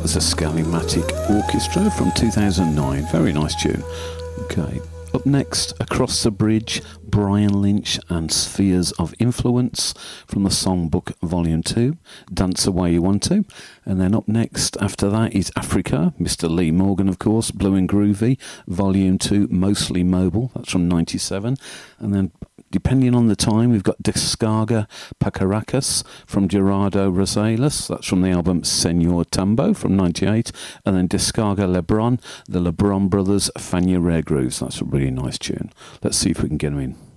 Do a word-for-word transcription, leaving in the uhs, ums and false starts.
was a Scallymatic Orchestra from two thousand nine. Very nice tune. Okay. Up next, Across the Bridge, Brian Lynch and Spheres of Influence from the Songbook Volume two, Dance Away You Want To. And then up next, after that, is Africa, Mister Lee Morgan, of course, Blue and Groovy, Volume two, Mostly Mobile, that's from ninety-seven. And then, depending on the time, we've got Descarga Pacaracas from Gerardo Rosales, that's from the album Senor Tambo from ninety-eight. And then Descarga Lebron, the Lebron Brothers, Fania Rare Grooves, that's a really nice tune. Let's see if we can get them in.